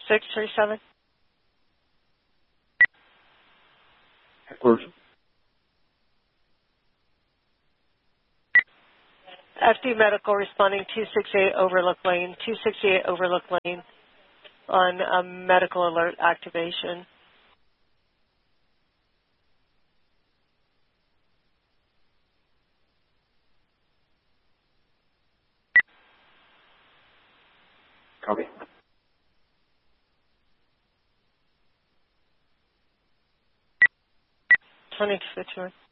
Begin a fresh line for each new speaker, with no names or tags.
637.
Headquarters.
FD Medical responding 268 Overlook Lane, 268 Overlook Lane on medical alert activation.
Copy.
2051.